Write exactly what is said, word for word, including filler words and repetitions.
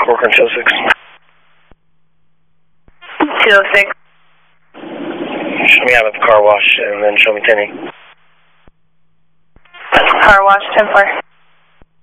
Corcoran two oh six. two oh six. Show me out of the car wash and then show me Tenny. Car wash, ten four.